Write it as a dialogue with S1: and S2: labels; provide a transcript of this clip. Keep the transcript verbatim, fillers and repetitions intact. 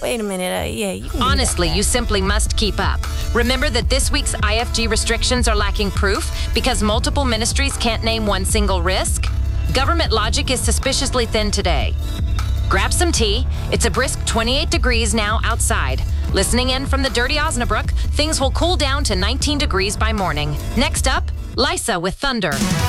S1: Wait a minute. Uh, yeah, you can
S2: Honestly,
S1: do
S2: you simply must keep up. Remember that this week's I F G restrictions are lacking proof because multiple ministries can't name one single risk? Government logic is suspiciously thin today. Grab some tea. It's a brisk twenty-eight degrees now outside. Listening in from the dirty Osnabrück, things will cool down to nineteen degrees by morning. Next up, Lysa with Thunder.